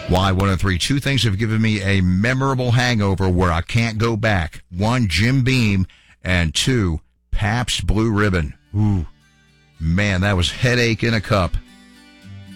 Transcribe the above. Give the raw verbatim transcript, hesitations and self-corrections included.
Y one oh three. Two things have given me a memorable hangover where I can't go back. One, Jim Beam, and two, Pabst Blue Ribbon. Ooh, man, that was headache in a cup.